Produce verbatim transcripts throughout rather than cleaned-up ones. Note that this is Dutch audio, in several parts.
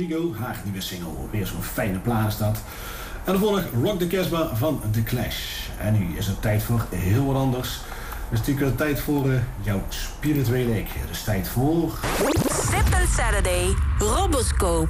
Rodrigo, haar nieuwe single. Weer zo'n fijne plaat is dat. En dan volg Rock the Casbah van The Clash. En nu is het tijd voor heel wat anders. Het is natuurlijk tijd voor uh, jouw spirituele ik. Het is tijd voor... Sip and Saturday, Roboscope.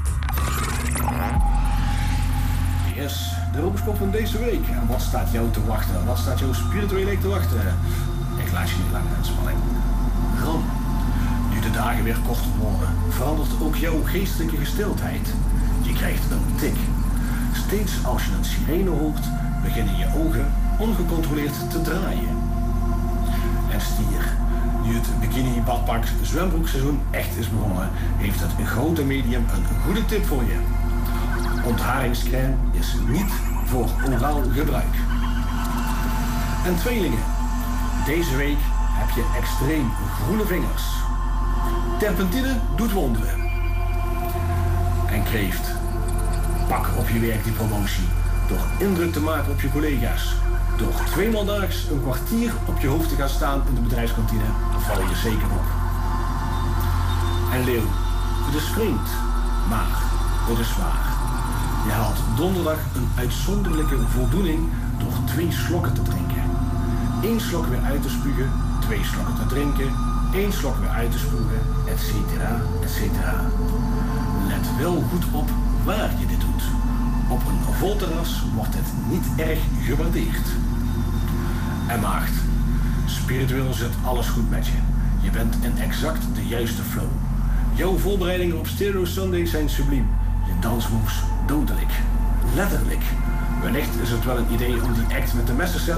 Yes, de Roboscope van deze week. En wat staat jou te wachten? Wat staat jouw spirituele ik te wachten? Ik laat je niet langer in spanning. Ram. Nu de dagen weer korter worden, verandert ook jouw geestelijke gesteldheid. Je krijgt een tik. Steeds als je een sirene hoort, beginnen je ogen ongecontroleerd te draaien. En stier. Nu het bikini, badpak, zwembroekseizoen echt is begonnen, heeft het grote medium een goede tip voor je. Ontharingscrème is niet voor oraal gebruik. En tweelingen. Deze week heb je extreem groene vingers. Terpentine doet wonderen. En kreeft. Pak op je werk die promotie. Door indruk te maken op je collega's. Door tweemaal daags een kwartier op je hoofd te gaan staan in de bedrijfskantine, val je zeker op. En leeuw. Het is vreemd, maar het is waar. Je haalt donderdag een uitzonderlijke voldoening door twee slokken te drinken. Eén slok weer uit te spugen, twee slokken te drinken, één slok weer uit te spugen, et cetera, et cetera. Let wel goed op waar je dit doet. Op een vol terras wordt het niet erg gewaardeerd. En maagd, spiritueel zit alles goed met je. Je bent in exact de juiste flow. Jouw voorbereidingen op Stereo Sunday zijn subliem. Je dansmoves dodelijk. Letterlijk. Wellicht is het wel een idee om die act met de messenset